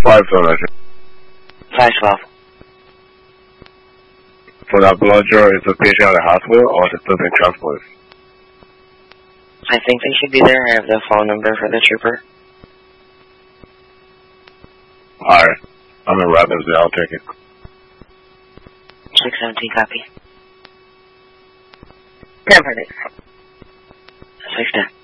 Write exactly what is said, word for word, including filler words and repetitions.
five twelve, five twelve. For that blood draw, is the patient at the hospital or is it still being transported? I think they should be there. I have the phone number for the trooper. Alright. I'm in Rapid's, I'll take it. six seventeen, copy. ten per six ten.